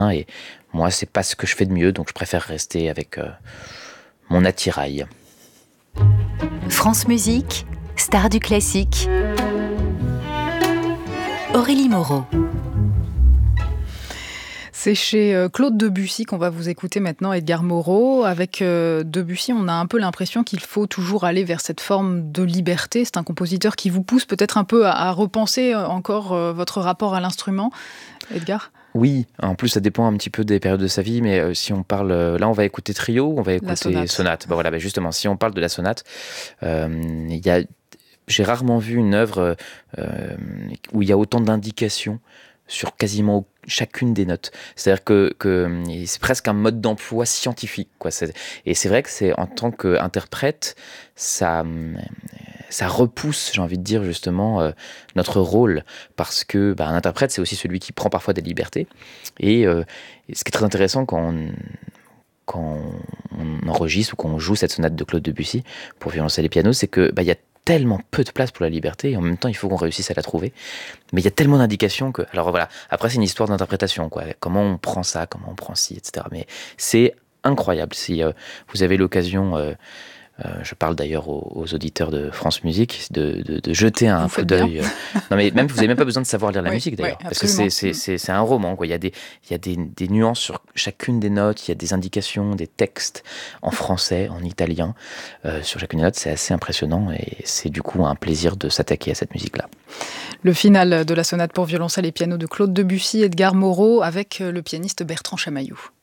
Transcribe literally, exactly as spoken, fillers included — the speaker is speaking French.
Et moi, c'est pas ce que je fais de mieux, donc je préfère rester avec euh, mon attirail. France Musique, star du classique. Aurélie Moreau. C'est chez Claude Debussy qu'on va vous écouter maintenant, Edgar Moreau. Avec Debussy, on a un peu l'impression qu'il faut toujours aller vers cette forme de liberté. C'est un compositeur qui vous pousse peut-être un peu à, à repenser encore votre rapport à l'instrument, Edgar ? Oui, en plus ça dépend un petit peu des périodes de sa vie, mais euh, si on parle, euh, là on va écouter trio, ou on va écouter sonate. sonate. Bah voilà, bah justement, si on parle de la sonate, euh, il y a, j'ai rarement vu une œuvre euh, où il y a autant d'indications sur quasiment chacune des notes. C'est-à-dire que, que c'est presque un mode d'emploi scientifique, quoi. C'est, et c'est vrai que c'est en tant qu'interprète, ça, ça repousse, j'ai envie de dire justement, euh, notre rôle, parce que bah, un interprète, c'est aussi celui qui prend parfois des libertés. Et, euh, et ce qui est très intéressant quand on, quand on enregistre ou quand on joue cette sonate de Claude Debussy pour violoncelle et piano, c'est que bah, y a tellement peu de place pour la liberté, et en même temps il faut qu'on réussisse à la trouver, mais il y a tellement d'indications que, alors voilà, après c'est une histoire d'interprétation, quoi. Comment on prend ça, comment on prend ci, etc. Mais c'est incroyable. Si euh, vous avez l'occasion, euh, euh, je parle d'ailleurs aux, aux auditeurs de France Musique, de, de, de jeter un vous coup d'œil. Euh, non mais même vous n'avez même pas besoin de savoir lire la oui, musique d'ailleurs, oui, parce que c'est, c'est, c'est, c'est un roman, quoi. Il y a, des, il y a des, des nuances sur chacune des notes, il y a des indications, des textes en français, en italien, euh, sur chacune des notes. C'est assez impressionnant et c'est du coup un plaisir de s'attaquer à cette musique-là. Le final de la sonate pour violoncelle et piano de Claude Debussy, Edgar Moreau, avec le pianiste Bertrand Chamaillou.